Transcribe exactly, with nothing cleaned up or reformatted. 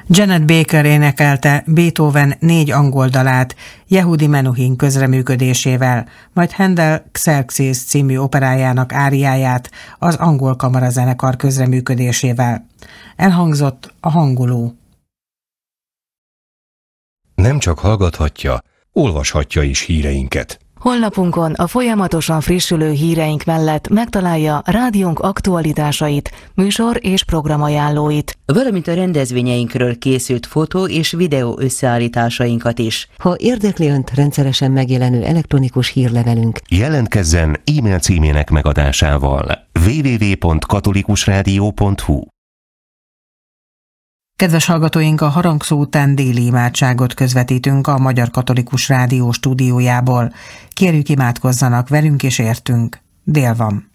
Janet Baker énekelte Beethoven négy angol dalát Yehudi Menuhin közreműködésével, majd Handel Xerxes című operájának áriáját az angol kamarazenekar közreműködésével. Elhangzott a hanguló. Nem csak hallgathatja, olvashatja is híreinket. Honlapunkon a folyamatosan frissülő híreink mellett megtalálja rádiónk aktualitásait, műsor és programajánlóit, valamint a rendezvényeinkről készült fotó és videó összeállításainkat is. Ha érdekli Önt rendszeresen megjelenő elektronikus hírlevelünk, jelentkezzen e-mail címének megadásával double-u double-u double-u pont katolikusrádió pont hu. Kedves hallgatóink, a harangszó után déli imádságot közvetítünk a Magyar Katolikus Rádió stúdiójából. Kérjük, imádkozzanak velünk és értünk. Dél van.